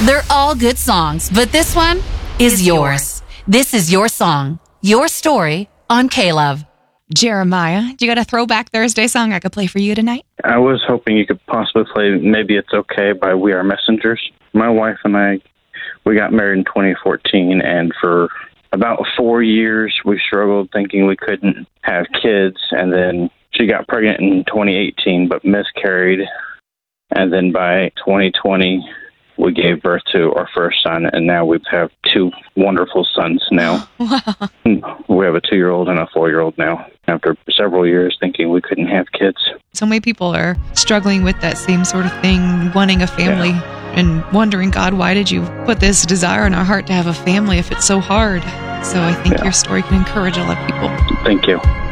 They're all good songs, but this one is yours. This is your song, your story on K-Love. Jeremiah, do you got a Throwback Thursday song I could play for you tonight? I was hoping you could possibly play Maybe It's Okay by We Are Messengers. My wife and I, we got married in 2014, and for about 4 years we struggled thinking we couldn't have kids, and then she got pregnant in 2018 but miscarried, and then by 2020 we gave birth to our first son, and now we have 2 wonderful sons now. Wow. We have a 2-year-old and a 4-year-old now, after several years thinking we couldn't have kids. So many people are struggling with that same sort of thing, wanting a family and wondering, God, why did you put this desire in our heart to have a family if it's so hard? So I think your story can encourage a lot of people. Thank you.